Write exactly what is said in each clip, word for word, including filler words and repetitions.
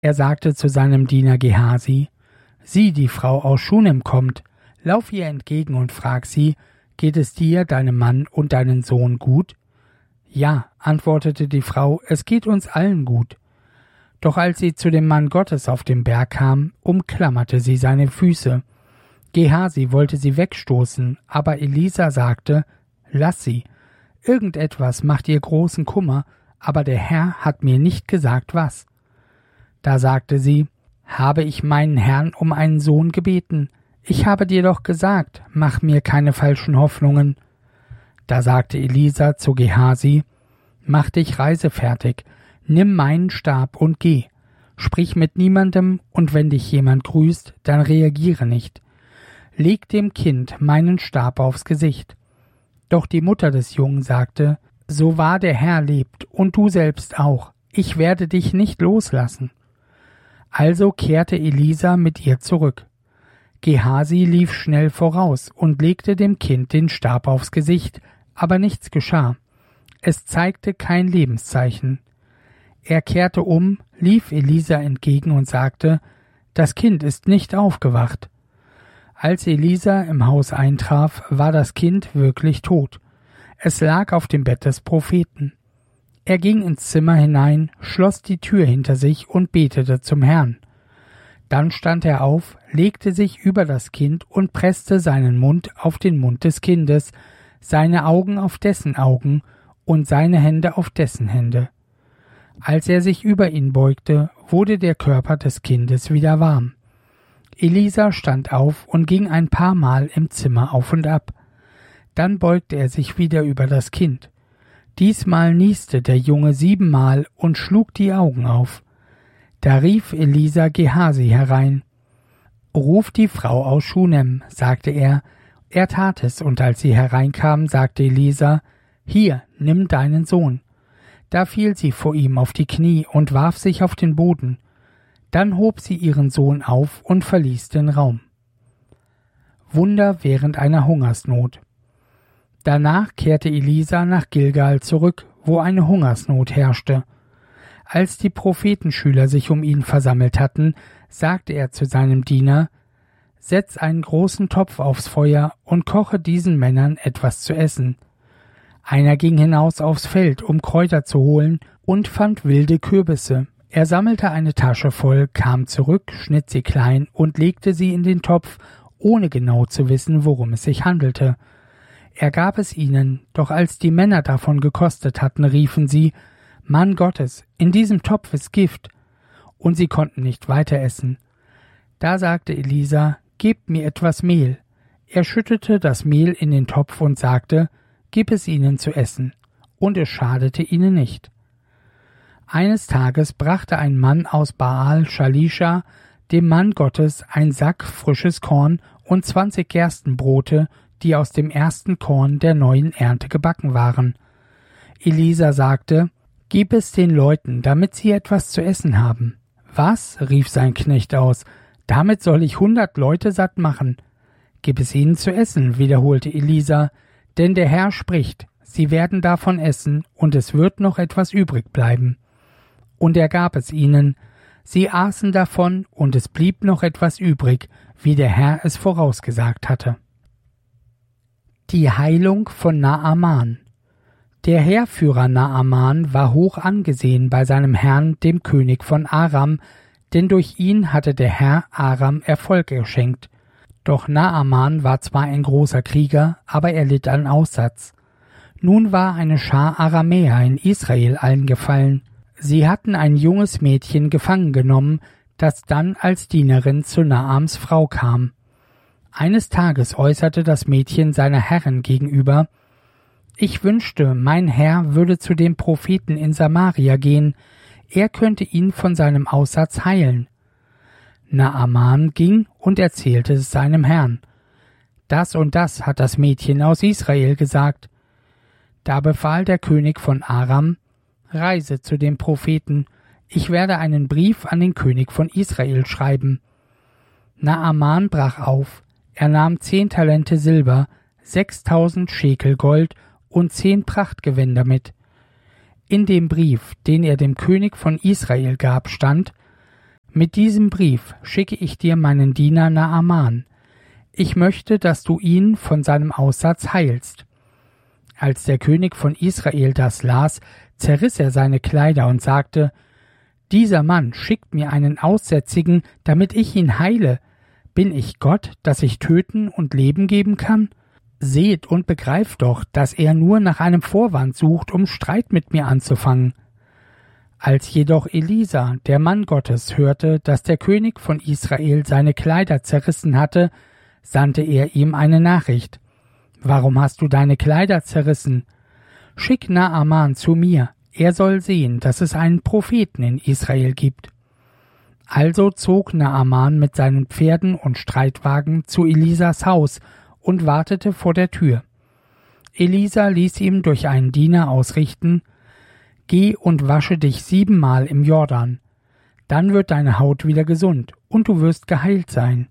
Er sagte zu seinem Diener Gehasi: Sieh, die Frau aus Schunem kommt, lauf ihr entgegen und frag sie: Geht es dir, deinem Mann und deinen Sohn gut? Ja, antwortete die Frau, es geht uns allen gut. Doch als sie zu dem Mann Gottes auf dem Berg kam, umklammerte sie seine Füße. Gehasi wollte sie wegstoßen, aber Elisa sagte: Lass sie. Irgendetwas macht ihr großen Kummer, aber der Herr hat mir nicht gesagt, was. Da sagte sie: Habe ich meinen Herrn um einen Sohn gebeten? Ich habe dir doch gesagt, mach mir keine falschen Hoffnungen. Da sagte Elisa zu Gehasi: Mach dich reisefertig, nimm meinen Stab und geh. Sprich mit niemandem, und wenn dich jemand grüßt, dann reagiere nicht. Leg dem Kind meinen Stab aufs Gesicht. Doch die Mutter des Jungen sagte: So wahr der Herr lebt, und du selbst auch, ich werde dich nicht loslassen. Also kehrte Elisa mit ihr zurück. Gehasi lief schnell voraus und legte dem Kind den Stab aufs Gesicht, aber nichts geschah. Es zeigte kein Lebenszeichen. Er kehrte um, lief Elisa entgegen und sagte: Das Kind ist nicht aufgewacht. Als Elisa im Haus eintraf, war das Kind wirklich tot. Es lag auf dem Bett des Propheten. Er ging ins Zimmer hinein, schloss die Tür hinter sich und betete zum Herrn. Dann stand er auf, legte sich über das Kind und presste seinen Mund auf den Mund des Kindes, seine Augen auf dessen Augen und seine Hände auf dessen Hände. Als er sich über ihn beugte, wurde der Körper des Kindes wieder warm. Elisa stand auf und ging ein paar Mal im Zimmer auf und ab. Dann beugte er sich wieder über das Kind. Diesmal nieste der Junge siebenmal und schlug die Augen auf. Da rief Elisa Gehasi herein. »Ruf die Frau aus Schunem«, sagte er. Er tat es, und als sie hereinkam, sagte Elisa: »Hier, nimm deinen Sohn.« Da fiel sie vor ihm auf die Knie und warf sich auf den Boden. Dann hob sie ihren Sohn auf und verließ den Raum. Wunder während einer Hungersnot. Danach kehrte Elisa nach Gilgal zurück, wo eine Hungersnot herrschte. Als die Prophetenschüler sich um ihn versammelt hatten, sagte er zu seinem Diener: »Setz einen großen Topf aufs Feuer und koche diesen Männern etwas zu essen.« Einer ging hinaus aufs Feld, um Kräuter zu holen, und fand wilde Kürbisse. Er sammelte eine Tasche voll, kam zurück, schnitt sie klein und legte sie in den Topf, ohne genau zu wissen, worum es sich handelte. Er gab es ihnen, doch als die Männer davon gekostet hatten, riefen sie: »Mann Gottes, in diesem Topf ist Gift!« Und sie konnten nicht weiter essen. Da sagte Elisa: »Gebt mir etwas Mehl.« Er schüttete das Mehl in den Topf und sagte: »Gib es ihnen zu essen.« Und es schadete ihnen nicht. Eines Tages brachte ein Mann aus Baal Shalisha dem Mann Gottes ein Sack frisches Korn und zwanzig Gerstenbrote, die aus dem ersten Korn der neuen Ernte gebacken waren. Elisa sagte: »Gib es den Leuten, damit sie etwas zu essen haben.« »Was?« rief sein Knecht aus. »Damit soll ich hundert Leute satt machen.« »Gib es ihnen zu essen«, wiederholte Elisa, »denn der Herr spricht, sie werden davon essen, und es wird noch etwas übrig bleiben.« Und er gab es ihnen. Sie aßen davon, und es blieb noch etwas übrig, wie der Herr es vorausgesagt hatte. Die Heilung von Naaman. Der Heerführer Naaman war hoch angesehen bei seinem Herrn, dem König von Aram, denn durch ihn hatte der Herr Aram Erfolg geschenkt. Doch Naaman war zwar ein großer Krieger, aber er litt an Aussatz. Nun war eine Schar Aramäer in Israel eingefallen. Sie hatten ein junges Mädchen gefangen genommen, das dann als Dienerin zu Naams Frau kam. Eines Tages äußerte das Mädchen seiner Herrin gegenüber: »Ich wünschte, mein Herr würde zu dem Propheten in Samaria gehen, er könnte ihn von seinem Aussatz heilen.« Naaman ging und erzählte es seinem Herrn. »Das und das hat das Mädchen aus Israel gesagt.« Da befahl der König von Aram: »Reise zu dem Propheten, ich werde einen Brief an den König von Israel schreiben.« Naaman brach auf, er nahm zehn Talente Silber, sechstausend Schekel Gold und zehn Prachtgewänder mit. In dem Brief, den er dem König von Israel gab, stand: Mit diesem Brief schicke ich dir meinen Diener Naaman. Ich möchte, dass du ihn von seinem Aussatz heilst. Als der König von Israel das las, zerriss er seine Kleider und sagte, dieser Mann schickt mir einen Aussätzigen, damit ich ihn heile. Bin ich Gott, dass ich töten und Leben geben kann? Seht und begreift doch, dass er nur nach einem Vorwand sucht, um Streit mit mir anzufangen. Als jedoch Elisa, der Mann Gottes, hörte, dass der König von Israel seine Kleider zerrissen hatte, sandte er ihm eine Nachricht. Warum hast du deine Kleider zerrissen? Schick Naaman zu mir, er soll sehen, dass es einen Propheten in Israel gibt. Also zog Naaman mit seinen Pferden und Streitwagen zu Elisas Haus und wartete vor der Tür. Elisa ließ ihm durch einen Diener ausrichten, Geh und wasche dich siebenmal im Jordan, dann wird deine Haut wieder gesund und du wirst geheilt sein.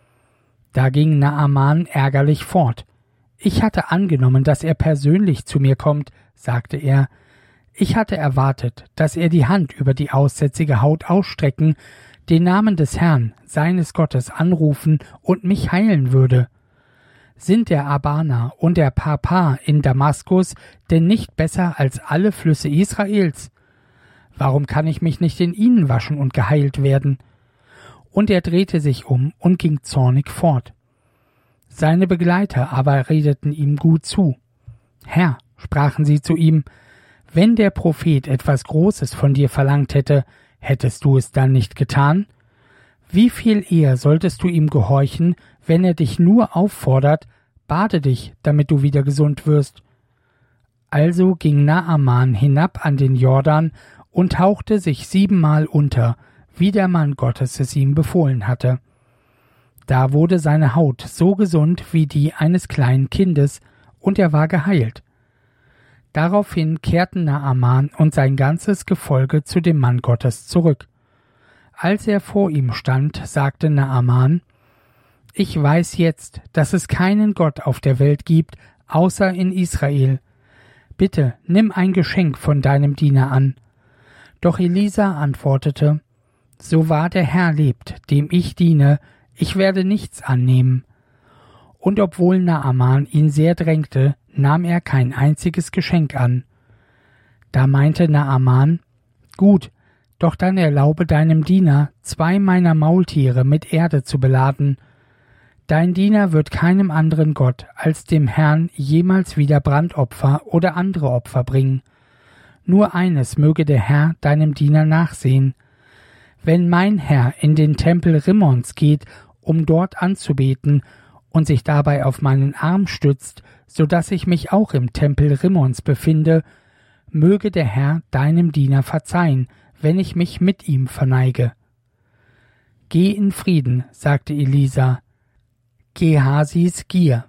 Da ging Naaman ärgerlich fort. Ich hatte angenommen, dass er persönlich zu mir kommt, sagte er. Ich hatte erwartet, dass er die Hand über die aussätzige Haut ausstrecken, den Namen des Herrn, seines Gottes, anrufen und mich heilen würde. Sind der Abana und der Papa in Damaskus denn nicht besser als alle Flüsse Israels? Warum kann ich mich nicht in ihnen waschen und geheilt werden? Und er drehte sich um und ging zornig fort. Seine Begleiter aber redeten ihm gut zu. Herr, sprachen sie zu ihm, wenn der Prophet etwas Großes von dir verlangt hätte, hättest du es dann nicht getan? Wie viel eher solltest du ihm gehorchen, wenn er dich nur auffordert, bade dich, damit du wieder gesund wirst. Also ging Naaman hinab an den Jordan und tauchte sich siebenmal unter, wie der Mann Gottes es ihm befohlen hatte. Da wurde seine Haut so gesund wie die eines kleinen Kindes, und er war geheilt. Daraufhin kehrten Naaman und sein ganzes Gefolge zu dem Mann Gottes zurück. Als er vor ihm stand, sagte Naaman, Ich weiß jetzt, dass es keinen Gott auf der Welt gibt, außer in Israel. Bitte, nimm ein Geschenk von deinem Diener an. Doch Elisa antwortete, So wahr der Herr lebt, dem ich diene, ich werde nichts annehmen. Und obwohl Naaman ihn sehr drängte, nahm er kein einziges Geschenk an. Da meinte Naaman, Gut, doch dann erlaube deinem Diener, zwei meiner Maultiere mit Erde zu beladen. Dein Diener wird keinem anderen Gott als dem Herrn jemals wieder Brandopfer oder andere Opfer bringen. Nur eines möge der Herr deinem Diener nachsehen. Wenn mein Herr in den Tempel Rimmons geht, um dort anzubeten, und sich dabei auf meinen Arm stützt, so dass ich mich auch im Tempel Rimmons befinde, möge der Herr deinem Diener verzeihen, wenn ich mich mit ihm verneige. Geh in Frieden, sagte Elisa. Gehasis Gier.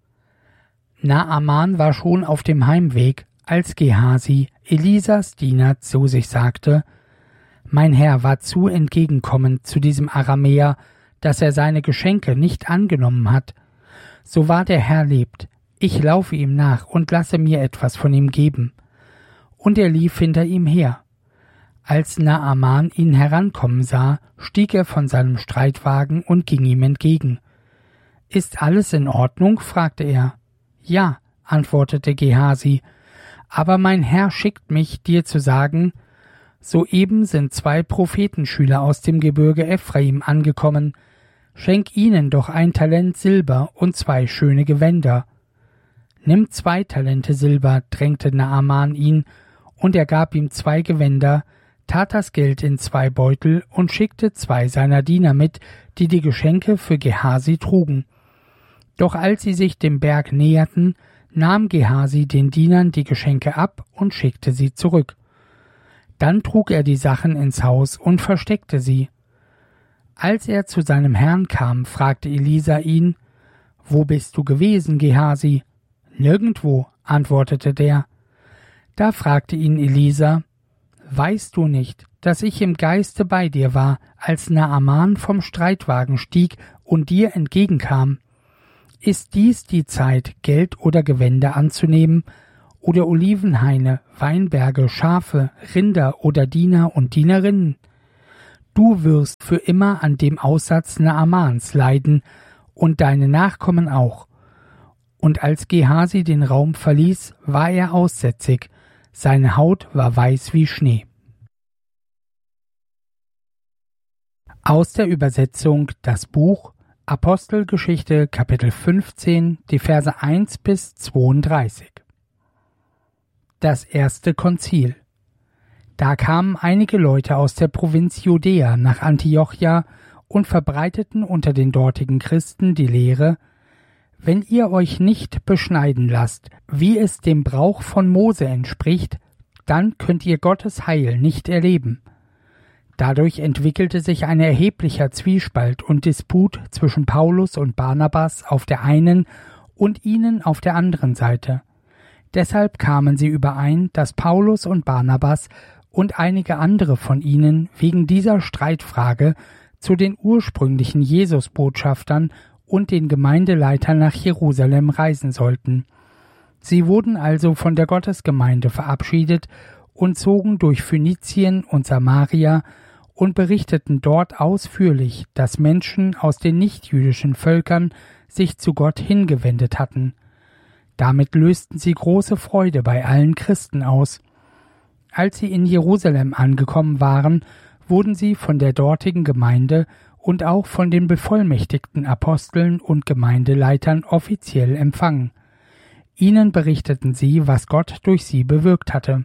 Naaman war schon auf dem Heimweg, als Gehasi, Elisas Diener, zu sich sagte, Mein Herr war zu entgegenkommend zu diesem Aramäer, dass er seine Geschenke nicht angenommen hat. So wahr der Herr lebt, ich laufe ihm nach und lasse mir etwas von ihm geben. Und er lief hinter ihm her. Als Naaman ihn herankommen sah, stieg er von seinem Streitwagen und ging ihm entgegen. »Ist alles in Ordnung?« fragte er. »Ja«, antwortete Gehasi, »aber mein Herr schickt mich, dir zu sagen, soeben sind zwei Prophetenschüler aus dem Gebirge Ephraim angekommen. Schenk ihnen doch ein Talent Silber und zwei schöne Gewänder.« »Nimm zwei Talente Silber«, drängte Naaman ihn, und er gab ihm zwei Gewänder, tat das Geld in zwei Beutel und schickte zwei seiner Diener mit, die die Geschenke für Gehasi trugen. Doch als sie sich dem Berg näherten, nahm Gehasi den Dienern die Geschenke ab und schickte sie zurück. Dann trug er die Sachen ins Haus und versteckte sie. Als er zu seinem Herrn kam, fragte Elisa ihn, »Wo bist du gewesen, Gehasi?« »Nirgendwo«, antwortete der. Da fragte ihn Elisa, »Weißt du nicht, dass ich im Geiste bei dir war, als Naaman vom Streitwagen stieg und dir entgegenkam? Ist dies die Zeit, Geld oder Gewänder anzunehmen, oder Olivenhaine, Weinberge, Schafe, Rinder oder Diener und Dienerinnen? du wirst für immer an dem Aussatz Naamans leiden und deine Nachkommen auch. Und als Gehasi den Raum verließ, war er aussätzig, seine Haut war weiß wie Schnee. Aus der Übersetzung Das Buch Apostelgeschichte Kapitel fünfzehn, die Verse eins bis zweiunddreißig. Das erste Konzil. Da kamen einige Leute aus der Provinz Judäa nach Antiochia und verbreiteten unter den dortigen Christen die Lehre: Wenn ihr euch nicht beschneiden lasst, wie es dem Brauch von Mose entspricht, dann könnt ihr Gottes Heil nicht erleben. Dadurch entwickelte sich ein erheblicher Zwiespalt und Disput zwischen Paulus und Barnabas auf der einen und ihnen auf der anderen Seite. Deshalb kamen sie überein, dass Paulus und Barnabas und einige andere von ihnen wegen dieser Streitfrage zu den ursprünglichen Jesusbotschaftern und den Gemeindeleitern nach Jerusalem reisen sollten. Sie wurden also von der Gottesgemeinde verabschiedet und zogen durch Phönizien und Samaria und berichteten dort ausführlich, dass Menschen aus den nichtjüdischen Völkern sich zu Gott hingewendet hatten. Damit lösten sie große Freude bei allen Christen aus. Als sie in Jerusalem angekommen waren, wurden sie von der dortigen Gemeinde und auch von den bevollmächtigten Aposteln und Gemeindeleitern offiziell empfangen. Ihnen berichteten sie, was Gott durch sie bewirkt hatte.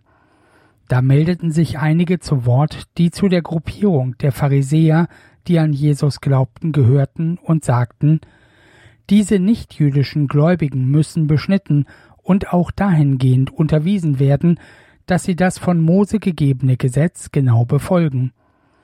Da meldeten sich einige zu Wort, die zu der Gruppierung der Pharisäer, die an Jesus glaubten, gehörten und sagten: Diese nichtjüdischen Gläubigen müssen beschnitten und auch dahingehend unterwiesen werden, dass sie das von Mose gegebene Gesetz genau befolgen.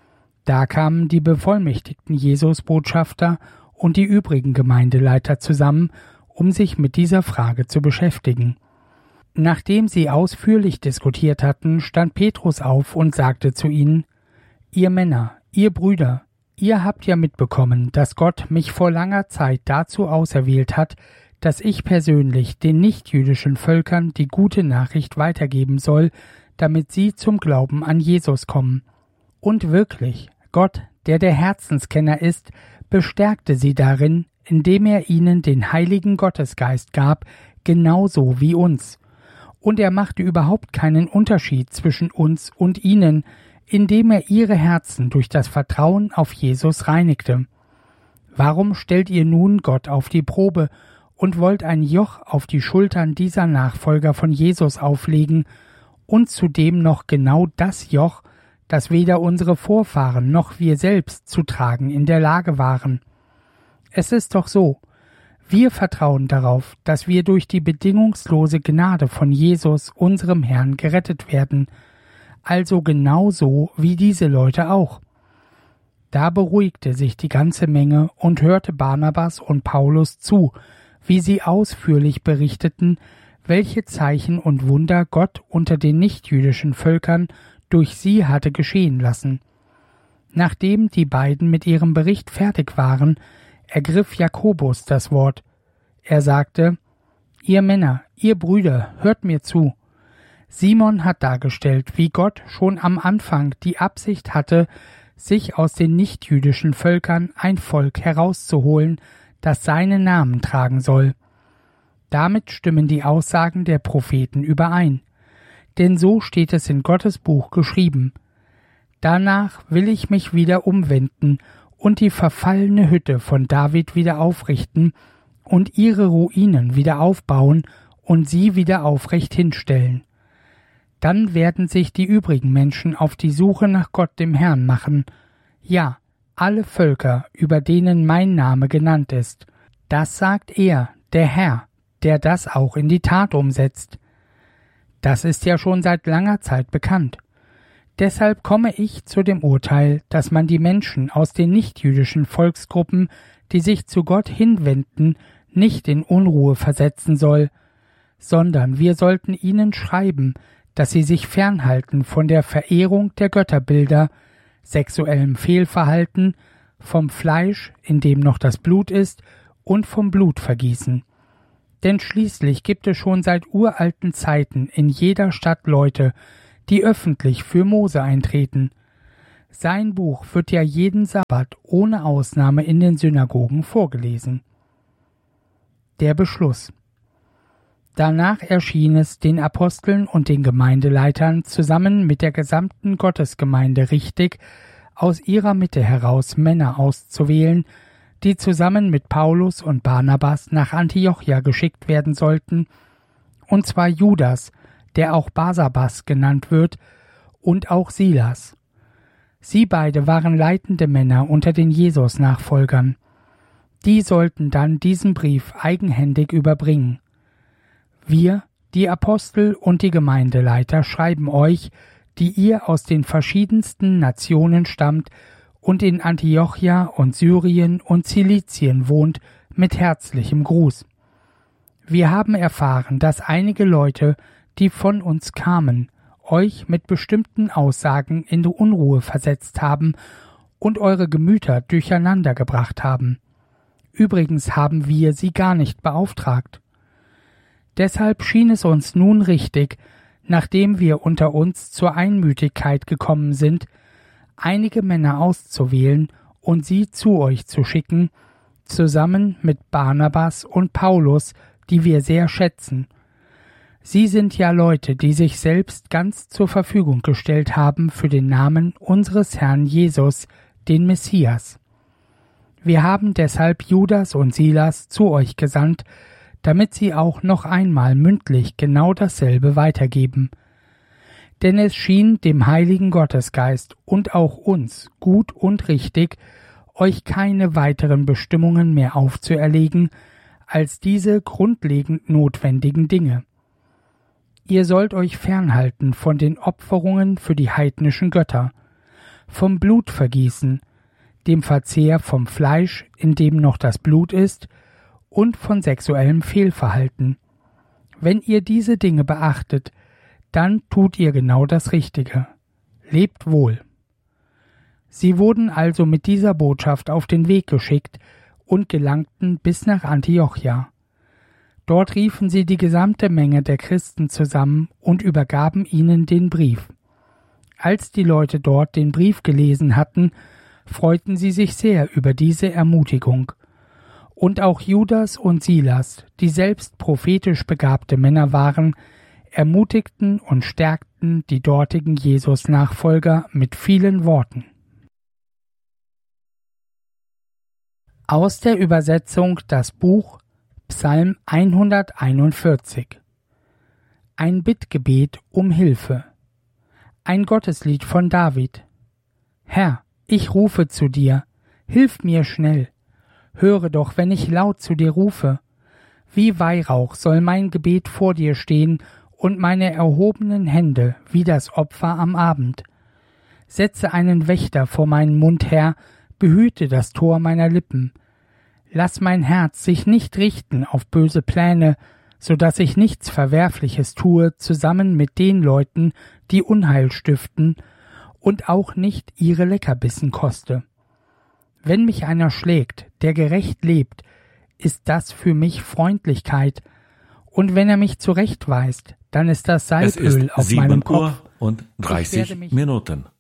Da kamen die bevollmächtigten Jesusbotschafter und die übrigen Gemeindeleiter zusammen, um sich mit dieser Frage zu beschäftigen. Nachdem sie ausführlich diskutiert hatten, stand Petrus auf und sagte zu ihnen: Ihr Männer, ihr Brüder, ihr habt ja mitbekommen, dass Gott mich vor langer Zeit dazu auserwählt hat, dass ich persönlich den nichtjüdischen Völkern die gute Nachricht weitergeben soll, damit sie zum Glauben an Jesus kommen. Und wirklich, Gott, der der Herzenskenner ist, bestärkte sie darin, indem er ihnen den heiligen Gottesgeist gab, genauso wie uns. Und er machte überhaupt keinen Unterschied zwischen uns und ihnen, indem er ihre Herzen durch das Vertrauen auf Jesus reinigte. Warum stellt ihr nun Gott auf die Probe und wollt ein Joch auf die Schultern dieser Nachfolger von Jesus auflegen und zudem noch genau das Joch, das weder unsere Vorfahren noch wir selbst zu tragen in der Lage waren? Es ist doch so, wir vertrauen darauf, dass wir durch die bedingungslose Gnade von Jesus, unserem Herrn, gerettet werden, also genauso wie diese Leute auch. Da beruhigte sich die ganze Menge und hörte Barnabas und Paulus zu, wie sie ausführlich berichteten, welche Zeichen und Wunder Gott unter den nichtjüdischen Völkern durch sie hatte geschehen lassen. Nachdem die beiden mit ihrem Bericht fertig waren, ergriff Jakobus das Wort. Er sagte: Ihr Männer, ihr Brüder, hört mir zu. Simon hat dargestellt, wie Gott schon am Anfang die Absicht hatte, sich aus den nichtjüdischen Völkern ein Volk herauszuholen, das seinen Namen tragen soll. Damit stimmen die Aussagen der Propheten überein. Denn so steht es in Gottes Buch geschrieben: Danach will ich mich wieder umwenden und die verfallene Hütte von David wieder aufrichten und ihre Ruinen wieder aufbauen und sie wieder aufrecht hinstellen. Dann werden sich die übrigen Menschen auf die Suche nach Gott dem Herrn machen, ja, alle Völker, über denen mein Name genannt ist. Das sagt er, der Herr, der das auch in die Tat umsetzt. Das ist ja schon seit langer Zeit bekannt. Deshalb komme ich zu dem Urteil, dass man die Menschen aus den nichtjüdischen Volksgruppen, die sich zu Gott hinwenden, nicht in Unruhe versetzen soll, sondern wir sollten ihnen schreiben, dass sie sich fernhalten von der Verehrung der Götterbilder, sexuellem Fehlverhalten, vom Fleisch, in dem noch das Blut ist, und vom Blutvergießen. Denn schließlich gibt es schon seit uralten Zeiten in jeder Stadt Leute, die öffentlich für Mose eintreten. Sein Buch wird ja jeden Sabbat ohne Ausnahme in den Synagogen vorgelesen. Der Beschluss. Danach erschien es den Aposteln und den Gemeindeleitern zusammen mit der gesamten Gottesgemeinde richtig, aus ihrer Mitte heraus Männer auszuwählen, die zusammen mit Paulus und Barnabas nach Antiochia geschickt werden sollten, und zwar Judas, der auch Barsabas genannt wird, und auch Silas. Sie beide waren leitende Männer unter den Jesus-Nachfolgern. Die sollten dann diesen Brief eigenhändig überbringen. Wir, die Apostel und die Gemeindeleiter, schreiben euch, die ihr aus den verschiedensten Nationen stammt und in Antiochia und Syrien und Zilizien wohnt, mit herzlichem Gruß. Wir haben erfahren, dass einige Leute, die von uns kamen, euch mit bestimmten Aussagen in die Unruhe versetzt haben und eure Gemüter durcheinander gebracht haben. Übrigens haben wir sie gar nicht beauftragt. Deshalb schien es uns nun richtig, nachdem wir unter uns zur Einmütigkeit gekommen sind, einige Männer auszuwählen und sie zu euch zu schicken, zusammen mit Barnabas und Paulus, die wir sehr schätzen. Sie sind ja Leute, die sich selbst ganz zur Verfügung gestellt haben für den Namen unseres Herrn Jesus, den Messias. Wir haben deshalb Judas und Silas zu euch gesandt, damit sie auch noch einmal mündlich genau dasselbe weitergeben. Denn es schien dem heiligen Gottesgeist und auch uns gut und richtig, euch keine weiteren Bestimmungen mehr aufzuerlegen, als diese grundlegend notwendigen Dinge. Ihr sollt euch fernhalten von den Opferungen für die heidnischen Götter, vom Blutvergießen, dem Verzehr vom Fleisch, in dem noch das Blut ist, und von sexuellem Fehlverhalten. Wenn ihr diese Dinge beachtet, dann tut ihr genau das Richtige. Lebt wohl. Sie wurden also mit dieser Botschaft auf den Weg geschickt und gelangten bis nach Antiochia. Dort riefen sie die gesamte Menge der Christen zusammen und übergaben ihnen den Brief. Als die Leute dort den Brief gelesen hatten, freuten sie sich sehr über diese Ermutigung. Und auch Judas und Silas, die selbst prophetisch begabte Männer waren, ermutigten und stärkten die dortigen Jesus-Nachfolger mit vielen Worten. Aus der Übersetzung das Buch Psalm hunderteinundvierzig. Ein Bittgebet um Hilfe. Ein Gotteslied von David. Herr, ich rufe zu dir, hilf mir schnell. Höre doch, wenn ich laut zu dir rufe. Wie Weihrauch soll mein Gebet vor dir stehen und meine erhobenen Hände wie das Opfer am Abend. Setze einen Wächter vor meinen Mund, Herr, behüte das Tor meiner Lippen. Lass mein Herz sich nicht richten auf böse Pläne, so dass ich nichts Verwerfliches tue zusammen mit den Leuten, die Unheil stiften, und auch nicht ihre Leckerbissen koste. Wenn mich einer schlägt, der gerecht lebt, ist das für mich Freundlichkeit, und wenn er mich zurechtweist, dann ist das Salböl auf meinem Kopf. Es ist sieben Uhr und dreißig Minuten.